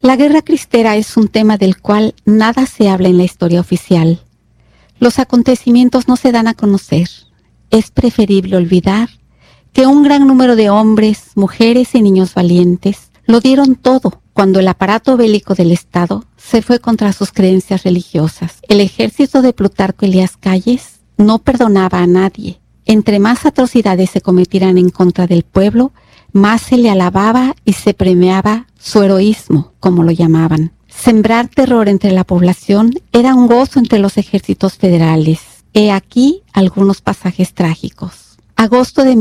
La guerra cristera es un tema del cual nada se habla en la historia oficial. Los acontecimientos no se dan a conocer. Es preferible olvidar que un gran número de hombres, mujeres y niños valientes lo dieron todo cuando el aparato bélico del Estado se fue contra sus creencias religiosas. El ejército de Plutarco Elías Calles no perdonaba a nadie. Entre más atrocidades se cometieran en contra del pueblo, más se le alababa y se premiaba su heroísmo, como lo llamaban. Sembrar terror entre la población era un gozo entre los ejércitos federales. He aquí algunos pasajes trágicos. Agosto de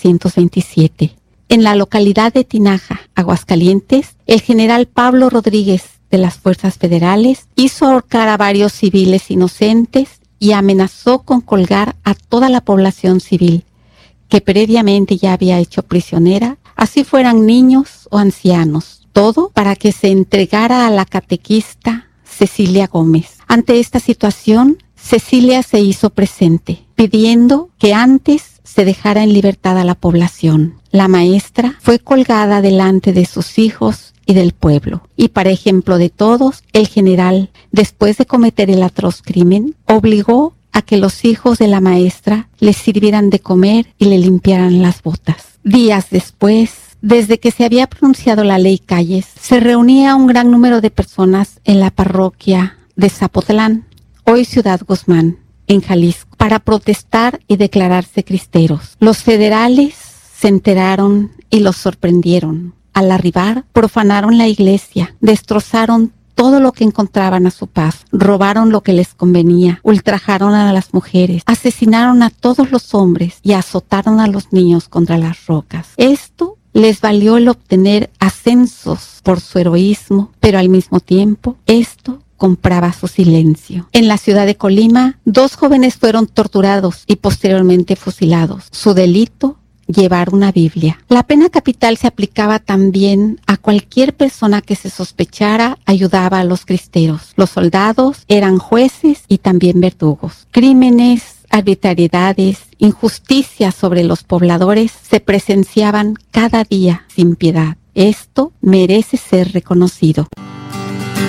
1927. En la localidad de Tinaja, Aguascalientes, el general Pablo Rodríguez de las Fuerzas Federales hizo ahorcar a varios civiles inocentes y amenazó con colgar a toda la población civil, que previamente ya había hecho prisionera, así fueran niños o ancianos. Todo para que se entregara a la catequista Cecilia Gómez. Ante esta situación, Cecilia se hizo presente, pidiendo que antes se dejara en libertad a la población. La maestra fue colgada delante de sus hijos y del pueblo. Y para ejemplo de todos, el general, después de cometer el atroz crimen, obligó a que los hijos de la maestra les sirvieran de comer y le limpiaran las botas. Días después, desde que se había pronunciado la ley Calles, se reunía un gran número de personas en la parroquia de Zapotlán, hoy Ciudad Guzmán, en Jalisco, para protestar y declararse cristeros. Los federales se enteraron y los sorprendieron. Al arribar, profanaron la iglesia, destrozaron todo lo que encontraban a su paso, robaron lo que les convenía, ultrajaron a las mujeres, asesinaron a todos los hombres y azotaron a los niños contra las rocas. Esto les valió el obtener ascensos por su heroísmo, pero al mismo tiempo, esto compraba su silencio. En la ciudad de Colima, 2 jóvenes fueron torturados y posteriormente fusilados. Su delito: llevar una Biblia. La pena capital se aplicaba también a cualquier persona que se sospechara ayudaba a los cristeros. Los soldados eran jueces y también verdugos. Crímenes, arbitrariedades, injusticias sobre los pobladores se presenciaban cada día sin piedad. Esto merece ser reconocido.